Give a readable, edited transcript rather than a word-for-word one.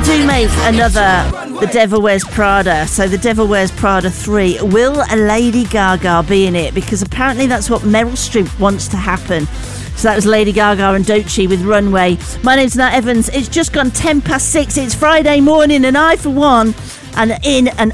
do make another The Devil Wears Prada. So The Devil Wears Prada 3. Will a Lady Gaga be in it? Because apparently that's what Meryl Streep wants to happen. So that was Lady Gaga and Doechii with Runway. My name's Nat Evans. It's just gone 6:10. It's Friday morning, and I, for one, am in an